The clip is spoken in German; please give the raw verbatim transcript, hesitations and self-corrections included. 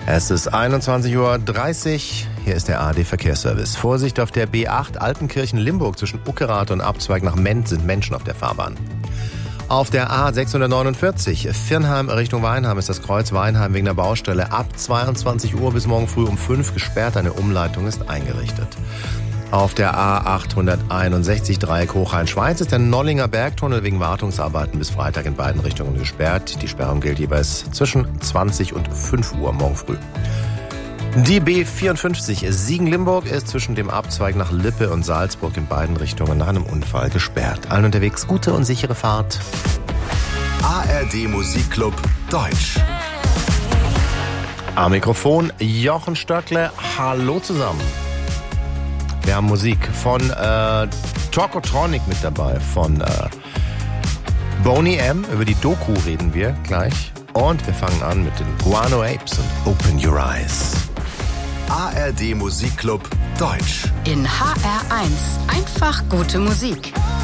Es ist einundzwanzig Uhr dreißig. Hier ist der A R D-Verkehrsservice. Vorsicht auf der B acht Altenkirchen-Limburg zwischen Uckerath und Abzweig nach Ment sind Menschen auf der Fahrbahn. Auf der A sechshundertneunundvierzig Virnheim Richtung Weinheim ist das Kreuz Weinheim wegen der Baustelle ab zweiundzwanzig Uhr bis morgen früh um fünf gesperrt. Eine Umleitung ist eingerichtet. Auf der A achthunderteinundsechzig Dreieck Hochrhein-Schweiz ist der Nollinger Bergtunnel wegen Wartungsarbeiten bis Freitag in beiden Richtungen gesperrt. Die Sperrung gilt jeweils zwischen zwanzig und fünf Uhr morgen früh. Die B vierundfünfzig Siegen-Limburg ist zwischen dem Abzweig nach Lippe und Salzburg in beiden Richtungen nach einem Unfall gesperrt. Allen unterwegs gute und sichere Fahrt. A R D Musikclub Deutsch. Am Mikrofon Jochen Stöckle. Hallo zusammen. Wir haben Musik von äh, Tokotronic mit dabei, von äh, Boney M. Über die Doku reden wir gleich. Und wir fangen an mit den Guano Apes und Open Your Eyes. A R D Musikclub Deutsch. In H R eins. Einfach gute Musik.